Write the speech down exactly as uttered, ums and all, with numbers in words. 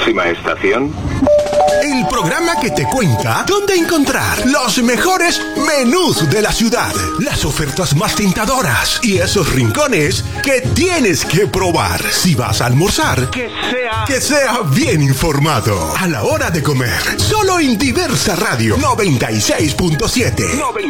Próxima estación. El programa que te cuenta dónde encontrar los mejores menús de la ciudad, las ofertas más tentadoras y esos rincones que tienes que probar. Si vas a almorzar, Que sea... que sea bien informado a la hora de comer. Solo en Diversa Radio noventa y seis punto siete.